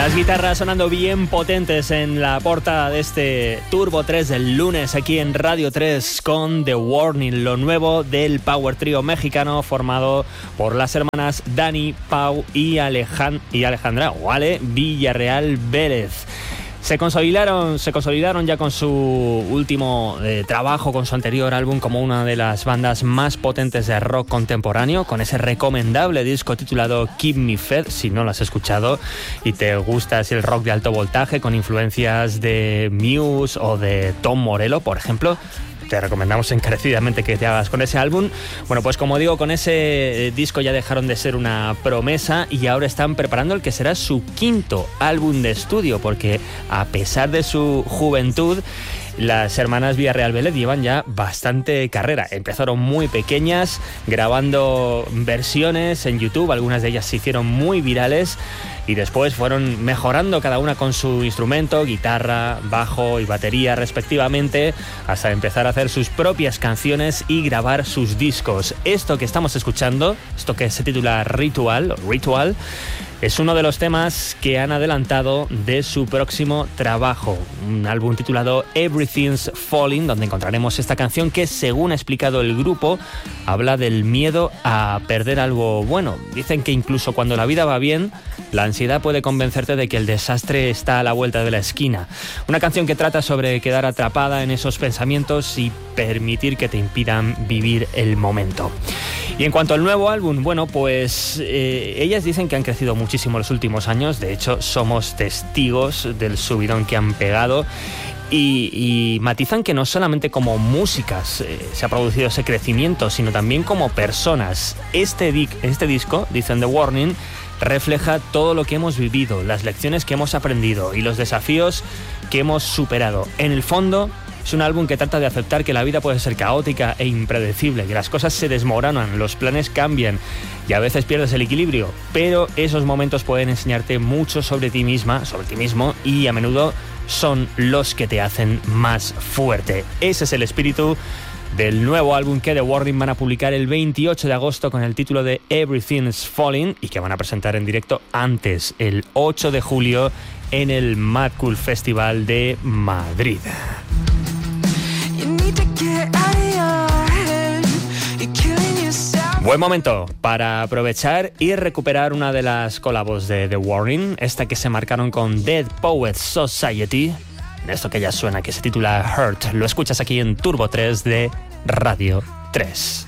Las guitarras sonando bien potentes en la portada de este Turbo 3 del lunes aquí en Radio 3 con The Warning, lo nuevo del power trío mexicano formado por las hermanas Dani, Pau y Alejandra Villarreal Vélez. Se consolidaron ya con su último trabajo, con su anterior álbum, como una de las bandas más potentes de rock contemporáneo, con ese recomendable disco titulado Keep Me Fed. Si no lo has escuchado y te gusta el rock de alto voltaje con influencias de Muse o de Tom Morello, por ejemplo, te recomendamos encarecidamente que te hagas con ese álbum. Bueno, pues como digo, con ese disco ya dejaron de ser una promesa y ahora están preparando el que será su quinto álbum de estudio, porque a pesar de su juventud, las hermanas Villarreal Vélez llevan ya bastante carrera. Empezaron muy pequeñas, grabando versiones en YouTube, algunas de ellas se hicieron muy virales y después fueron mejorando cada una con su instrumento, guitarra, bajo y batería respectivamente, hasta empezar a hacer sus propias canciones y grabar sus discos. Esto que estamos escuchando, esto que se titula Ritual, es uno de los temas que han adelantado de su próximo trabajo, un álbum titulado Everything's Falling, donde encontraremos esta canción que, según ha explicado el grupo, habla del miedo a perder algo bueno. Dicen que incluso cuando la vida va bien, la ansiedad puede convencerte de que el desastre está a la vuelta de la esquina. Una canción que trata sobre quedar atrapada en esos pensamientos y permitir que te impidan vivir el momento. Y en cuanto al nuevo álbum, bueno, pues ellas dicen que han crecido muchísimo los últimos años. De hecho, somos testigos del subidón que han pegado. Y matizan que no solamente como músicas se ha producido ese crecimiento, sino también como personas. Este disco, dicen The Warning, refleja todo lo que hemos vivido, las lecciones que hemos aprendido y los desafíos que hemos superado. En el fondo, es un álbum que trata de aceptar que la vida puede ser caótica e impredecible, que las cosas se desmoronan, los planes cambian y a veces pierdes el equilibrio, pero esos momentos pueden enseñarte mucho sobre ti misma, sobre ti mismo, y a menudo son los que te hacen más fuerte. Ese es el espíritu del nuevo álbum que The Warning van a publicar el 28 de agosto con el título de Everything's Falling y que van a presentar en directo antes, el 8 de julio, en el Mad Cool Festival de Madrid. Buen momento para aprovechar y recuperar una de las colabos de The Warning, esta que se marcaron con Dead Poets Society, en esto que ya suena, que se titula Hurt. Lo escuchas aquí en Turbo 3 de Radio 3.